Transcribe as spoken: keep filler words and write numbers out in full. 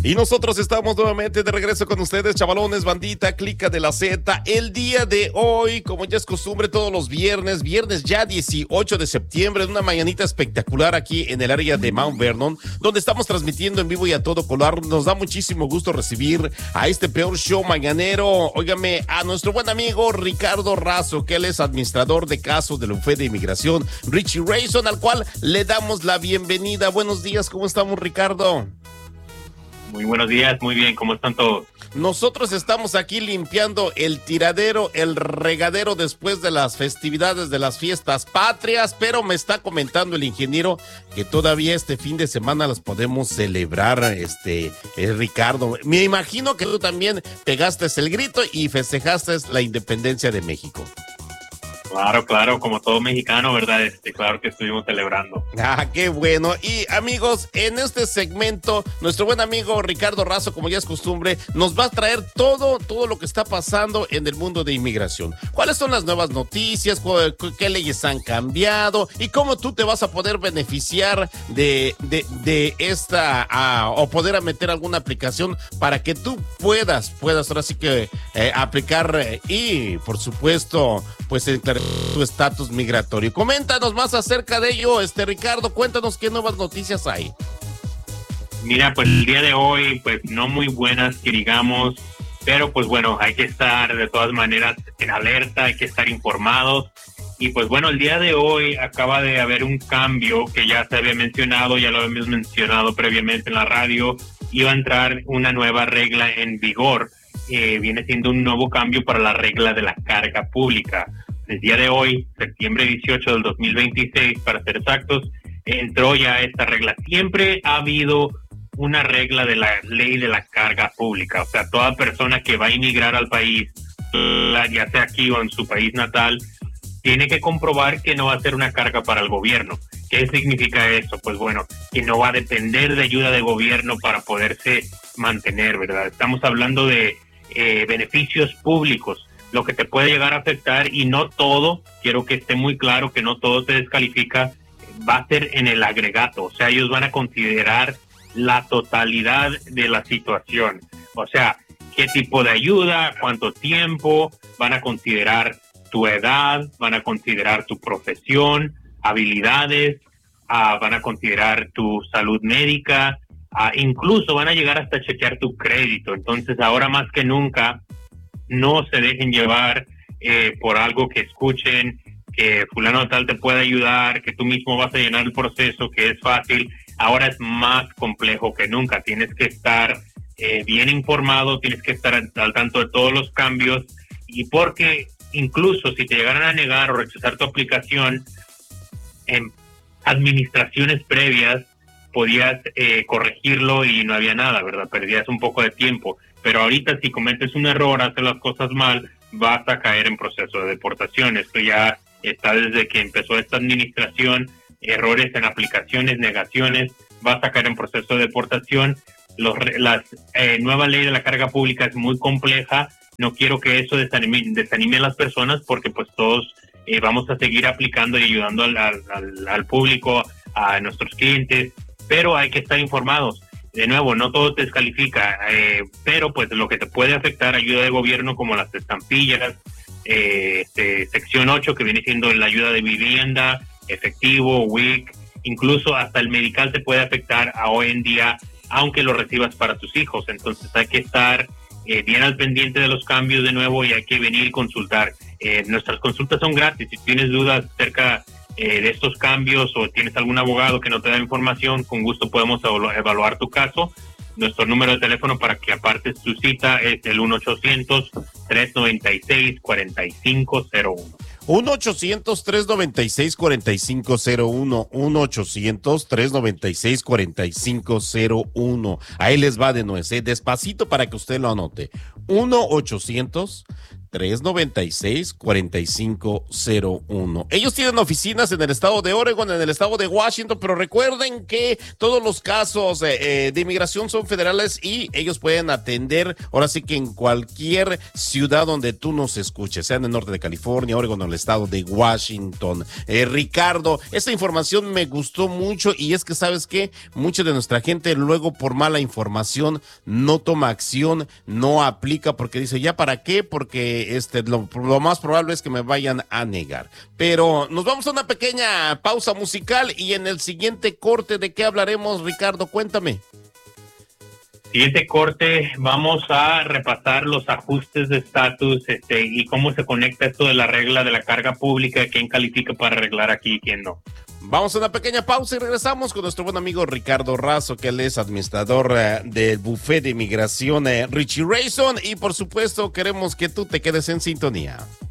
Y nosotros estamos nuevamente de regreso con ustedes, chavalones, bandita, clica de la Z. El día de hoy, como ya es costumbre, todos los viernes, viernes ya dieciocho de septiembre, en una mañanita espectacular aquí en el área de Mount Vernon, donde estamos transmitiendo en vivo y a todo color. Nos da muchísimo gusto recibir a este peor show mañanero, óigame, a nuestro buen amigo Ricardo Razo, que él es administrador de casos de la U F E de Inmigración, Richie Rayson, al cual le damos la bienvenida. Buenos días, ¿cómo estamos, Ricardo? Muy buenos días, muy bien, ¿cómo están todos? Nosotros estamos aquí limpiando el tiradero, el regadero después de las festividades de las fiestas patrias, pero me está comentando el ingeniero que todavía este fin de semana las podemos celebrar, este, eh, Ricardo. Me imagino que tú también pegaste el grito y festejaste la independencia de México. Claro, claro, como todo mexicano, ¿verdad? Este, claro que estuvimos celebrando. Ah, qué bueno. Y amigos, en este segmento, nuestro buen amigo Ricardo Razo, como ya es costumbre, nos va a traer todo, todo lo que está pasando en el mundo de inmigración. ¿Cuáles son las nuevas noticias? ¿Qué leyes han cambiado? ¿Y cómo tú te vas a poder beneficiar de, de, de esta, uh, o poder meter alguna aplicación para que tú puedas, puedas ahora sí que eh, aplicar eh, y, por supuesto, pues declarar tu estatus migratorio? Coméntanos más acerca de ello, este Ricardo, cuéntanos qué nuevas noticias hay. Mira, pues el día de hoy, pues no muy buenas que digamos, pero pues bueno, hay que estar de todas maneras en alerta, hay que estar informados. Y pues bueno, el día de hoy acaba de haber un cambio que ya se había mencionado, ya lo habíamos mencionado previamente en la radio. Iba a entrar una nueva regla en vigor, eh, viene siendo un nuevo cambio para la regla de la carga pública. El día de hoy, septiembre dieciocho del dos mil veintiséis, para ser exactos, entró ya esta regla. Siempre ha habido una regla de la ley de la carga pública. O sea, toda persona que va a inmigrar al país, ya sea aquí o en su país natal, tiene que comprobar que no va a ser una carga para el gobierno. ¿Qué significa eso? Pues bueno, que no va a depender de ayuda de gobierno para poderse mantener, ¿verdad? Estamos hablando de eh, beneficios públicos, lo que te puede llegar a afectar, y no todo, quiero que esté muy claro que no todo se descalifica, va a ser en el agregato. O sea, ellos van a considerar la totalidad de la situación. O sea, qué tipo de ayuda, cuánto tiempo, van a considerar tu edad, van a considerar tu profesión, habilidades, uh, van a considerar tu salud médica, uh, incluso van a llegar hasta chequear tu crédito. Entonces, ahora más que nunca, no se dejen llevar eh, por algo que escuchen, que fulano tal te puede ayudar, que tú mismo vas a llenar el proceso, que es fácil. Ahora es más complejo que nunca. Tienes que estar eh, bien informado, tienes que estar al, al tanto de todos los cambios, y porque incluso si te llegaran a negar o rechazar tu aplicación, en administraciones previas podías eh, corregirlo y no había nada, ¿verdad? Perdías un poco de tiempo. Pero ahorita si cometes un error, haces las cosas mal, vas a caer en proceso de deportación. Esto ya está desde que empezó esta administración. Errores en aplicaciones, negaciones, vas a caer en proceso de deportación. Los, la eh, nueva ley de la carga pública es muy compleja. No quiero que eso desanime, desanime a las personas, porque pues todos eh, vamos a seguir aplicando y ayudando al, al, al público, a nuestros clientes, pero hay que estar informados. De nuevo, no todo te descalifica, eh, pero pues lo que te puede afectar, ayuda de gobierno como las estampillas, eh, este, sección ocho, que viene siendo la ayuda de vivienda, efectivo, W I C, incluso hasta el medical te puede afectar a hoy en día, aunque lo recibas para tus hijos. Entonces hay que estar eh, bien al pendiente de los cambios de nuevo, y hay que venir y consultar. Eh, nuestras consultas son gratis. Si tienes dudas acerca Eh, de estos cambios o tienes algún abogado que no te da información, con gusto podemos evalu- evaluar tu caso. Nuestro número de teléfono para que apartes tu cita es el uno ochocientos, tres noventa y seis, cuarenta y cinco cero uno. uno ochocientos, tres noventa y seis, cuarenta y cinco cero uno. uno ochocientos, tres noventa y seis, cuarenta y cinco cero uno. Ahí les va de nuez, ¿eh? Despacito para que usted lo anote. uno ochocientos, tres nueve seis, cuatro cinco cero uno. Ellos tienen oficinas en el estado de Oregon, en el estado de Washington, pero recuerden que todos los casos eh, eh, de inmigración son federales y ellos pueden atender, ahora sí que en cualquier ciudad donde tú nos escuches, sea en el norte de California, Oregon o el estado de Washington. Eh, Ricardo, esta información me gustó mucho y es que, ¿sabes qué? Mucha de nuestra gente luego por mala información no toma acción, no aplica porque dice, ¿ya para qué? Porque este lo, lo más probable es que me vayan a negar. Pero nos vamos a una pequeña pausa musical y en el siguiente corte, ¿de qué hablaremos, Ricardo? Cuéntame. Siguiente corte, vamos a repasar los ajustes de estatus este, y cómo se conecta esto de la regla de la carga pública, quién califica para arreglar aquí y quién no. Vamos a una pequeña pausa y regresamos con nuestro buen amigo Ricardo Razo, que él es administrador uh, del Buffet de Inmigración uh, Richie Rayson, y por supuesto queremos que tú te quedes en sintonía.